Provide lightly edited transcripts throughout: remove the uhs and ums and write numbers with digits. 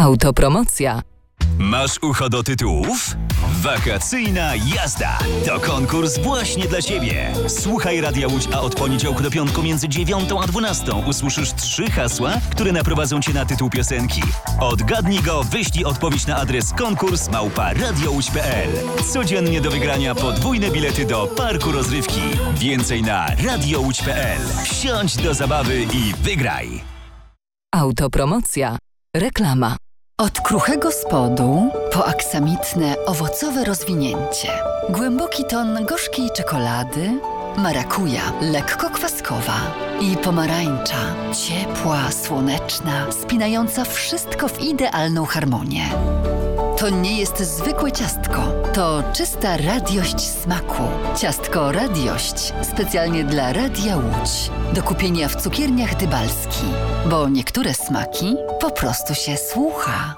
Autopromocja. Masz ucho do tytułów? Wakacyjna jazda to konkurs właśnie dla Ciebie. Słuchaj Radia Łódź, a od poniedziałku do piątku między 9 a 12 usłyszysz 3 hasła, które naprowadzą Cię na tytuł piosenki. Odgadnij go, wyślij odpowiedź na adres konkurs@radiołódź.pl. Codziennie do wygrania podwójne bilety do parku rozrywki. Więcej na radiołódź.pl. Wsiądź do zabawy i wygraj. Autopromocja. Reklama. Od kruchego spodu po aksamitne, owocowe rozwinięcie. Głęboki ton gorzkiej czekolady, marakuja, lekko kwaskowa i pomarańcza, ciepła, słoneczna, spinająca wszystko w idealną harmonię. To nie jest zwykłe ciastko, to czysta radiość smaku. Ciastko Radiość specjalnie dla Radia Łódź. Do kupienia w cukierniach Dybalski, bo niektóre smaki po prostu się słucha.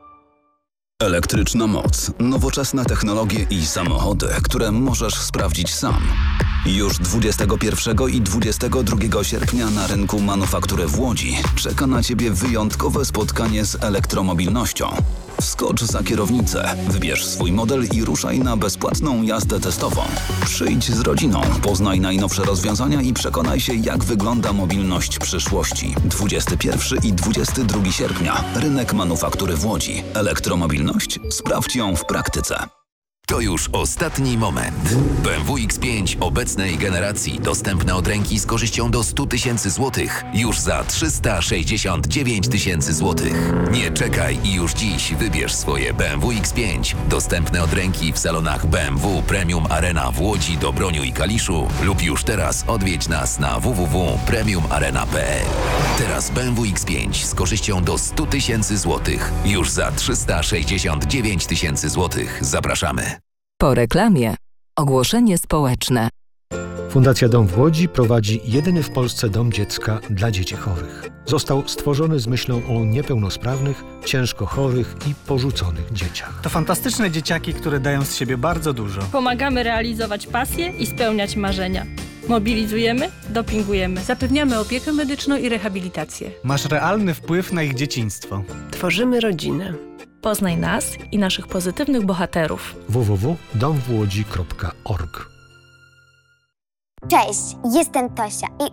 Elektryczna moc, nowoczesne technologie i samochody, które możesz sprawdzić sam. Już 21 i 22 sierpnia na rynku manufaktury w Łodzi czeka na Ciebie wyjątkowe spotkanie z elektromobilnością. Wskocz za kierownicę, wybierz swój model i ruszaj na bezpłatną jazdę testową. Przyjdź z rodziną, poznaj najnowsze rozwiązania i przekonaj się, jak wygląda mobilność przyszłości. 21 i 22 sierpnia. Rynek manufaktury w Łodzi. Elektromobilność? Sprawdź ją w praktyce. To już ostatni moment. BMW X5 obecnej generacji dostępne od ręki z korzyścią do 100 tysięcy złotych już za 369 tysięcy złotych. Nie czekaj i już dziś wybierz swoje BMW X5 dostępne od ręki w salonach BMW Premium Arena w Łodzi, Dobroniu i Kaliszu lub już teraz odwiedź nas na www.premiumarena.pl. Teraz BMW X5 z korzyścią do 100 tysięcy złotych już za 369 tysięcy złotych. Zapraszamy. Po reklamie. Ogłoszenie społeczne. Fundacja Dom w Łodzi prowadzi jedyny w Polsce dom dziecka dla dzieci chorych. Został stworzony z myślą o niepełnosprawnych, ciężko chorych i porzuconych dzieciach. To fantastyczne dzieciaki, które dają z siebie bardzo dużo. Pomagamy realizować pasje i spełniać marzenia. Mobilizujemy, dopingujemy. Zapewniamy opiekę medyczną i rehabilitację. Masz realny wpływ na ich dzieciństwo. Tworzymy rodzinę. Poznaj nas i naszych pozytywnych bohaterów. www.domwłodzi.org. Cześć, jestem Tosia i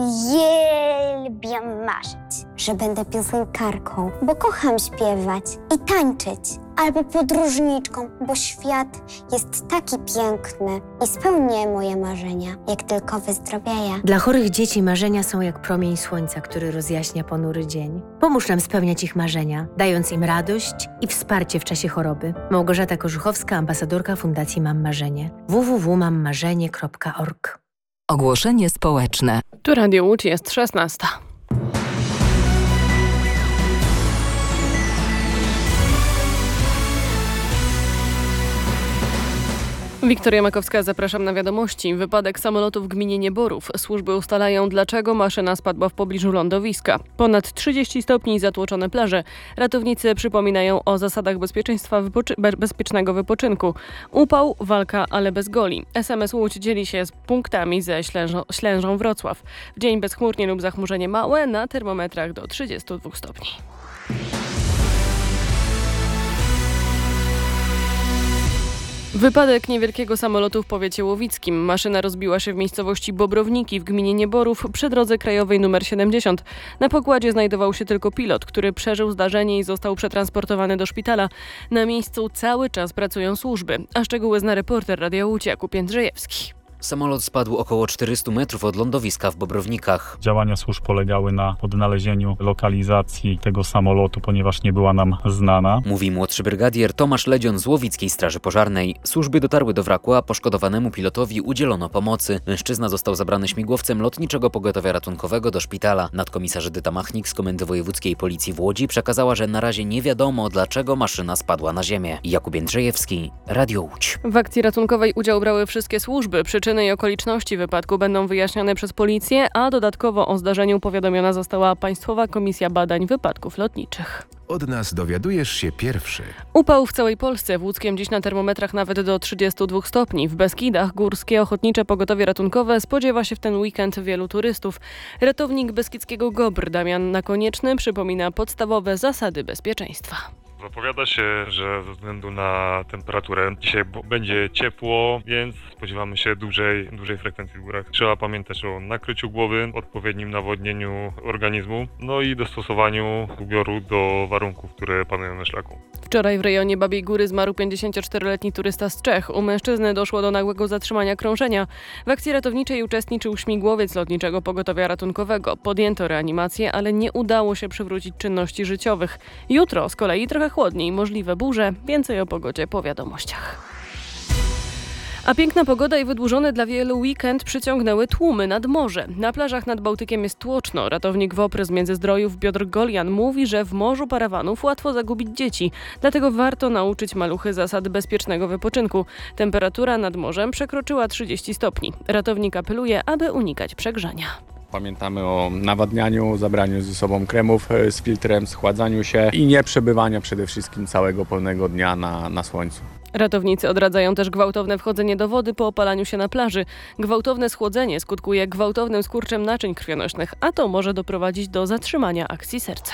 uwielbiam marzyć, że będę piosenkarką, bo kocham śpiewać i tańczyć, albo podróżniczką, bo świat jest taki piękny i spełnię moje marzenia, jak tylko wyzdrowieję. Dla chorych dzieci marzenia są jak promień słońca, który rozjaśnia ponury dzień. Pomóż nam spełniać ich marzenia, dając im radość i wsparcie w czasie choroby. Małgorzata Korzuchowska, ambasadorka Fundacji Mam Marzenie. www.mammarzenie.org. Ogłoszenie społeczne. Tu Radio Łódź, jest 16. Wiktoria Makowska, zapraszam na wiadomości. Wypadek samolotu w gminie Nieborów. Służby ustalają, dlaczego maszyna spadła w pobliżu lądowiska. Ponad 30 stopni, zatłoczone plaże. Ratownicy przypominają o zasadach bezpieczeństwa bezpiecznego wypoczynku. Upał, walka, ale bez goli. SMS Łódź dzieli się z punktami ze Ślężą Wrocław. W dzień bezchmurnie lub zachmurzenie małe, na termometrach do 32 stopni. Wypadek niewielkiego samolotu w powiecie łowickim. Maszyna rozbiła się w miejscowości Bobrowniki w gminie Nieborów przy drodze krajowej nr 70. Na pokładzie znajdował się tylko pilot, który przeżył zdarzenie i został przetransportowany do szpitala. Na miejscu cały czas pracują służby, a szczegóły zna reporter Radia Łódź Jakub Jędrzejewski. Samolot spadł około 400 metrów od lądowiska w Bobrownikach. Działania służb polegały na odnalezieniu lokalizacji tego samolotu, ponieważ nie była nam znana. Mówi młodszy brygadier Tomasz Ledzion z Łowickiej Straży Pożarnej. Służby dotarły do wraku, a poszkodowanemu pilotowi udzielono pomocy. Mężczyzna został zabrany śmigłowcem Lotniczego Pogotowia Ratunkowego do szpitala. Nadkomisarz Edyta Machnik z Komendy Wojewódzkiej Policji w Łodzi przekazała, że na razie nie wiadomo, dlaczego maszyna spadła na ziemię. Jakub Jędrzejewski, Radio Łódź. W akcji ratunkowej udział brały wszystkie służby. Przyczyny i okoliczności wypadku będą wyjaśniane przez policję, a dodatkowo o zdarzeniu powiadomiona została Państwowa Komisja Badań Wypadków Lotniczych. od nas dowiadujesz się pierwszy. Upał w całej Polsce. W Łódzkiem dziś na termometrach nawet do 32 stopni. W Beskidach Górskie Ochotnicze Pogotowie Ratunkowe spodziewa się w ten weekend wielu turystów. Ratownik beskidzkiego GOBR Damian Nakonieczny przypomina podstawowe zasady bezpieczeństwa. Zapowiada się, że ze względu na temperaturę dzisiaj będzie ciepło, więc spodziewamy się dużej frekwencji w górach. Trzeba pamiętać o nakryciu głowy, odpowiednim nawodnieniu organizmu, no i dostosowaniu ubioru do warunków, które panują na szlaku. Wczoraj w rejonie Babiej Góry zmarł 54-letni turysta z Czech. U mężczyzny doszło do nagłego zatrzymania krążenia. W akcji ratowniczej uczestniczył śmigłowiec Lotniczego Pogotowia Ratunkowego. Podjęto reanimację, ale nie udało się przywrócić czynności życiowych. Jutro z kolei trochę chłodniej, możliwe burze. Więcej o pogodzie po wiadomościach. A piękna pogoda i wydłużony dla wielu weekend przyciągnęły tłumy nad morze. Na plażach nad Bałtykiem jest tłoczno. Ratownik WOPR z Międzyzdrojów Piotr Golian mówi, że w morzu parawanów łatwo zagubić dzieci. Dlatego warto nauczyć maluchy zasad bezpiecznego wypoczynku. Temperatura nad morzem przekroczyła 30 stopni. Ratownik apeluje, aby unikać przegrzania. Pamiętamy o nawadnianiu, zabraniu ze sobą kremów z filtrem, schładzaniu się i nie przebywaniu przede wszystkim całego pełnego dnia na słońcu. Ratownicy odradzają też gwałtowne wchodzenie do wody po opalaniu się na plaży. Gwałtowne schłodzenie skutkuje gwałtownym skurczem naczyń krwionośnych, a to może doprowadzić do zatrzymania akcji serca.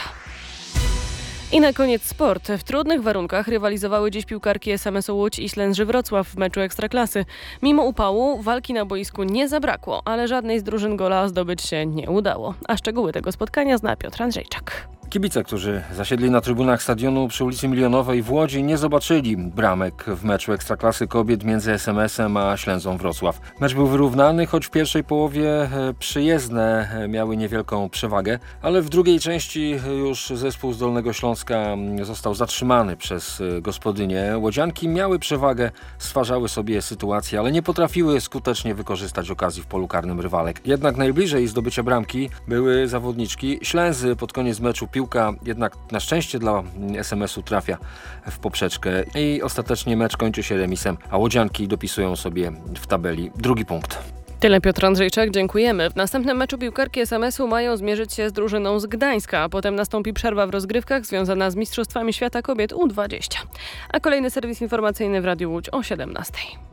I na koniec sport. W trudnych warunkach rywalizowały dziś piłkarki SMS-u Łódź i Ślęży Wrocław w meczu Ekstraklasy. Mimo upału walki na boisku nie zabrakło, ale żadnej z drużyn gola zdobyć się nie udało. A szczegóły tego spotkania zna Piotr Andrzejczak. Kibice, którzy zasiedli na trybunach stadionu przy ulicy Milionowej w Łodzi, nie zobaczyli bramek w meczu Ekstraklasy kobiet między SMS-em a Ślęzą Wrocław. Mecz był wyrównany, choć w pierwszej połowie przyjezdne miały niewielką przewagę, ale w drugiej części już zespół z Dolnego Śląska został zatrzymany przez gospodynie. Łodzianki miały przewagę, stwarzały sobie sytuację, ale nie potrafiły skutecznie wykorzystać okazji w polu karnym rywalek. Jednak najbliżej zdobycia bramki były zawodniczki Ślęzy. Pod koniec meczu piłka jednak na szczęście dla SMS-u trafia w poprzeczkę i ostatecznie mecz kończy się remisem, a łodzianki dopisują sobie w tabeli drugi punkt. Tyle Piotr Andrzejczak, dziękujemy. W następnym meczu piłkarki SMS-u mają zmierzyć się z drużyną z Gdańska, a potem nastąpi przerwa w rozgrywkach związana z Mistrzostwami Świata Kobiet U20. A kolejny serwis informacyjny w Radiu Łódź o 17:00.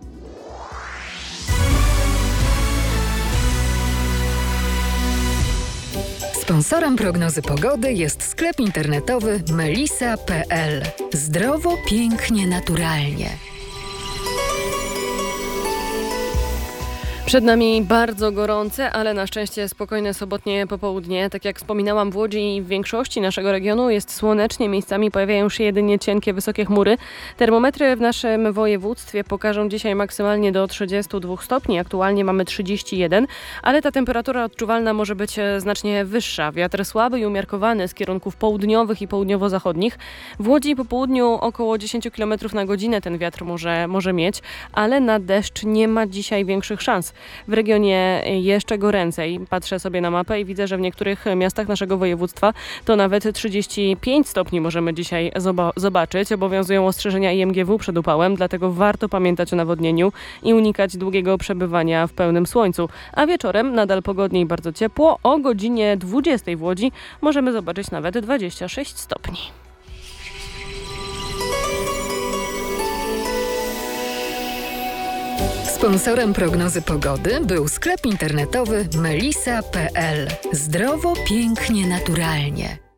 Sponsorem prognozy pogody jest sklep internetowy melisa.pl. Zdrowo, pięknie, naturalnie. Przed nami bardzo gorące, ale na szczęście spokojne sobotnie popołudnie. Tak jak wspominałam, w Łodzi i w większości naszego regionu jest słonecznie. Miejscami pojawiają się jedynie cienkie, wysokie chmury. Termometry w naszym województwie pokażą dzisiaj maksymalnie do 32 stopni. Aktualnie mamy 31, ale ta temperatura odczuwalna może być znacznie wyższa. Wiatr słaby i umiarkowany z kierunków południowych i południowo-zachodnich. W Łodzi po południu około 10 km na godzinę ten wiatr może mieć, ale na deszcz nie ma dzisiaj większych szans. W regionie jeszcze goręcej. Patrzę sobie na mapę i widzę, że w niektórych miastach naszego województwa to nawet 35 stopni możemy dzisiaj zobaczyć. Obowiązują ostrzeżenia IMGW przed upałem, dlatego warto pamiętać o nawodnieniu i unikać długiego przebywania w pełnym słońcu. A wieczorem nadal pogodnie i bardzo ciepło. O godzinie 20 w Łodzi możemy zobaczyć nawet 26 stopni. Sponsorem prognozy pogody był sklep internetowy melisa.pl. Zdrowo, pięknie, naturalnie.